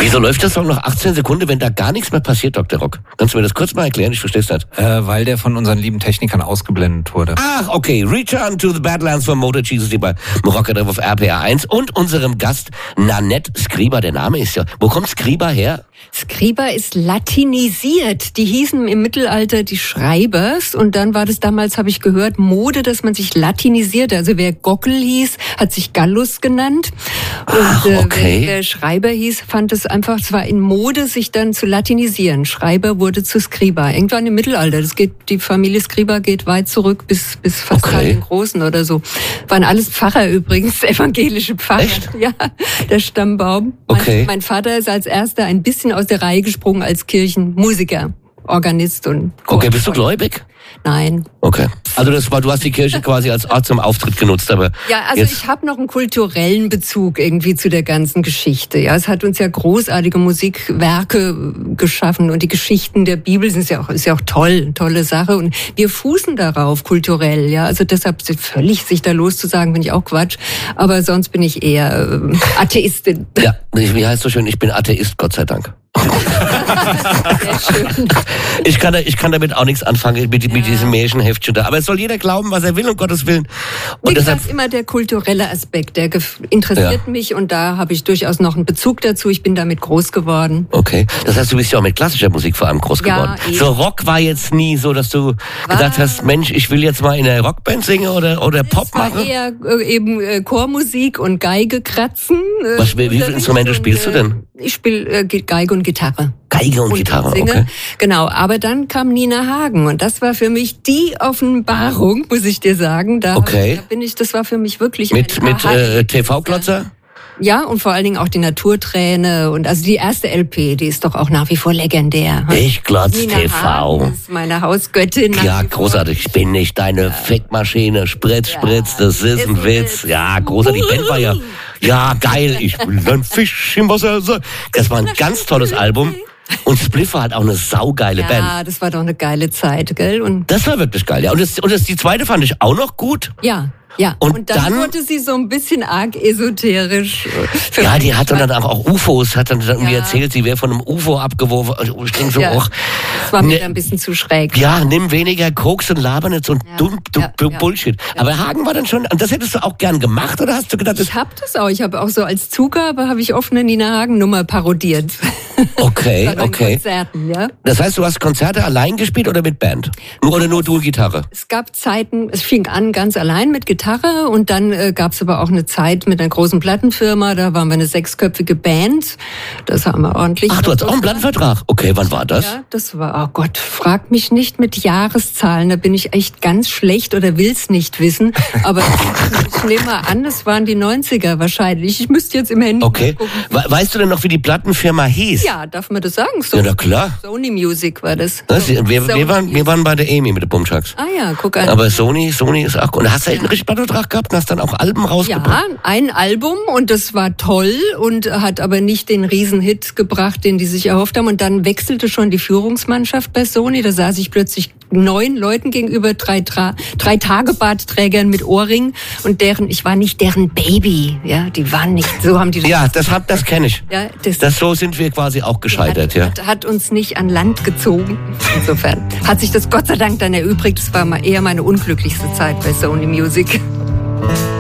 Wieso läuft der Song noch 18 Sekunden, wenn da gar nichts mehr passiert, Dr. Rock? Kannst du mir das kurz mal erklären? Ich verstehe es nicht. Weil der von unseren lieben Technikern ausgeblendet wurde. Ach, okay. Return to the Badlands von Motor Jesus hier bei Rocker auf RPR 1 und unserem Gast Nanette Skriba. Der Name ist ja... Wo kommt Skriba her? Skriba ist latinisiert. Die hießen im Mittelalter die Schreibers und dann war das damals, habe ich gehört, Mode, dass man sich latinisiert. Also wer Gockel hieß, hat sich Gallus genannt. Und okay. wer Schreiber hieß, fand es einfach, es war in Mode, sich dann zu latinisieren. Schreiber wurde zu Skriba. Irgendwann im Mittelalter. Die Familie Skriba geht weit zurück bis fast den Großen oder so. Waren alles Pfarrer übrigens, evangelische Pfarrer. Echt? Ja, der Stammbaum. Okay. Mein Vater ist als erster ein bisschen aus der Reihe gesprungen als Kirchenmusiker, Organist und Chor. Okay, bist du gläubig? Nein. Okay. Also du hast die Kirche quasi als Ort zum Auftritt genutzt, aber ja, also ich habe noch einen kulturellen Bezug irgendwie zu der ganzen Geschichte. Ja, es hat uns ja großartige Musikwerke geschaffen und die Geschichten der Bibel ist ja auch tolle Sache und wir fußen darauf kulturell. Ja, also deshalb völlig sich da loszusagen, bin ich auch Quatsch. Aber sonst bin ich eher Atheistin. Ja, wie heißt so schön? Ich bin Atheist, Gott sei Dank. Sehr schön. Ich kann damit auch nichts anfangen mit diesem Märchenheftchen da. Aber es soll jeder glauben, was er will, um Gottes Willen. Und wie gesagt, immer der kulturelle Aspekt, der interessiert mich und da habe ich durchaus noch einen Bezug dazu. Ich bin damit groß geworden. Okay, das heißt, du bist ja auch mit klassischer Musik vor allem groß geworden. Eben. So Rock war jetzt nie so, dass du gesagt hast, Mensch, ich will jetzt mal in einer Rockband singen oder Pop machen? Es war eher eben Chormusik und Geige kratzen. Wie viele Instrumente spielst du denn? Ich spiele Geige und Gitarre. Geige und Gitarre, singe. Okay. Genau, aber dann kam Nina Hagen und das war für mich die Offenbarung, muss ich dir sagen. Das war für mich wirklich mit TV-Klotzer? Ja, und vor allen Dingen auch die Naturträne und also die erste LP, die ist doch auch nach wie vor legendär. Ich glotz Nina TV. Hagen ist meine Hausgöttin. Ja, großartig. Ich bin nicht deine Fickmaschine. Spritz, das ist ein Witz. Ja, großartig. Die Band war ja geil. Ich bin ein Fisch im Wasser. Das war ein ganz tolles Album. Und Spliffer hat auch eine saugeile Band. Ja, das war doch eine geile Zeit, gell? Und das war wirklich geil, ja. Und die zweite fand ich auch noch gut. Ja, und dann wurde sie so ein bisschen arg esoterisch. Ja, die hat dann auch UFOs, hat dann irgendwie erzählt, sie wäre von einem UFO abgeworfen. Ich denke so, das war mir ein bisschen zu schräg. Ja, nimm weniger Koks und laber nicht so dumm Bullshit. Aber Hagen war dann schon, und das hättest du auch gern gemacht, oder hast du gedacht? Ich habe das auch. Ich habe auch so als Zugabe, habe ich oft eine Nina Hagen-Nummer parodiert. Okay. Konzerten, ja. Das heißt, du hast Konzerte allein gespielt oder mit Band? Oder nur du Gitarre? Es gab Zeiten, es fing an ganz allein mit Gitarre und dann gab es aber auch eine Zeit mit einer großen Plattenfirma, da waren wir eine 6-köpfige Band. Das haben wir ordentlich. Ach, du hast auch einen Plattenvertrag? Okay, wann war das? Ja, das war, oh Gott, frag mich nicht mit Jahreszahlen, da bin ich echt ganz schlecht oder will's nicht wissen. Aber ich nehme mal an, das waren die 90er wahrscheinlich. Ich müsste jetzt im Handy gucken. Weißt du denn noch, wie die Plattenfirma hieß? Ja, darf man das sagen? Ja, na klar. Sony Music war das. Wir waren bei der Amy mit den Bumchucks. Ah ja, guck an. Aber Sony ist auch... Und hast du einen richtigen Plattenvertrag gehabt und hast dann auch Alben rausgebracht? Ja, ein Album und das war toll und hat aber nicht den Riesenhit gebracht, den die sich erhofft haben. Und dann wechselte schon die Führungsmannschaft bei Sony. Da saß ich plötzlich 9 Leuten gegenüber, 3 Tagebartträgern mit Ohrring und ich war nicht deren Baby. Ja, die waren nicht, so haben die das. Ja, das kenne ich. Ja, so sind wir quasi auch gescheitert, hat uns nicht an Land gezogen. Insofern hat sich das Gott sei Dank dann erübrigt. Das war eher meine unglücklichste Zeit bei Sony Music.